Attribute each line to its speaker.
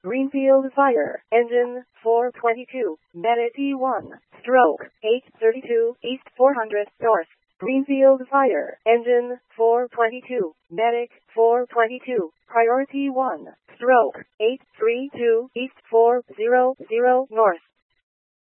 Speaker 1: Greenfield Fire, engine 422, Medic E1, stroke 832, east 400 north. Greenfield Fire, engine 422, Medic 422, priority 1, stroke 832, east 400 north.